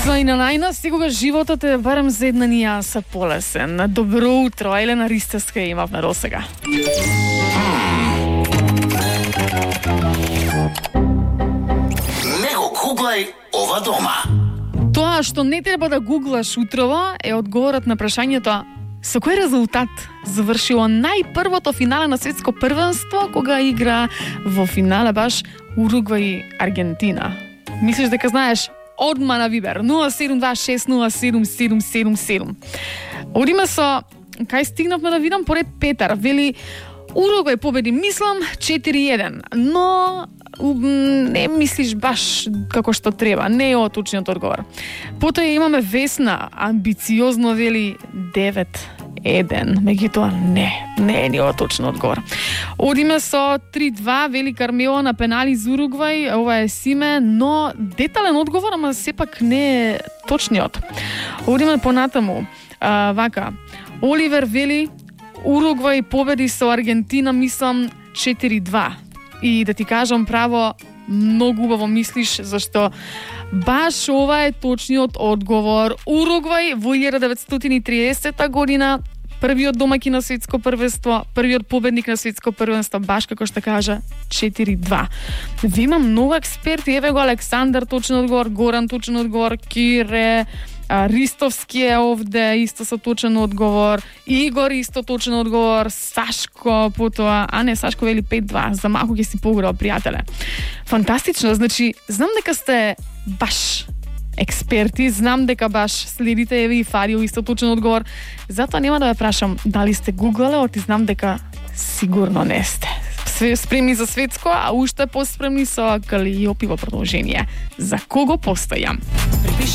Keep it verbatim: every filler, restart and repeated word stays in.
Утро и на најна, сегога животот е барем за една нијанса полесен. Добро утро, Елена Ристевска имав на досега. Не го гуглај ова дома. Тоа што не треба да гуглаш утрово е одговорот на прашањето со кој резултат завршило најпрвото финале на светско првенство кога игра во финале баш Уругвај и Аргентина. Мислиш дека знаеш? Одма на Вибер нула седум два шест нула седум седум седум седум. Одиме со кај стигнавме да видам поред Петар вели Уругвај победи, мислам четири еден, но не мислиш баш како што треба, не е отучниот одговор. Потоа имаме Весна, амбициозно вели девет еден, меѓутоа не, не е ни отучен одговор. Одиме со три два, вели Кармело на пенали за Уругвај, ова е Симе, но детален одговор, ама сепак не е точниот. Одиме понатаму, а, вака, Оливер вели Уругвај победи со Аргентина, мислам четири два. И да ти кажам право, многу убаво мислиш, зашто баш ова е точниот одговор. Уругвај во илјада деветстотини и триесета година, првиот домаќин на светско првенство, првиот победник на светско првенство, баш како што кажа, четири два. Ви има многу експерти, еве го Александар точен одговор, Горан точен одговор, Кире, Ристовски е овде, исто со точен одговор, Игор исто точен одговор, Сашко потоа, а не, Сашко вели пет два, за малку ќе си погурал, пријателе. Фантастично, значи, знам дека сте баш експерти, знам дека баш следите еве и Фарио исто точен одговор, затоа нема да ве прашам дали сте гуглале, оти знам дека сигурно не сте. Спремни за светско, а уште поспремни со Калиопи во продолжение. За кого постојам?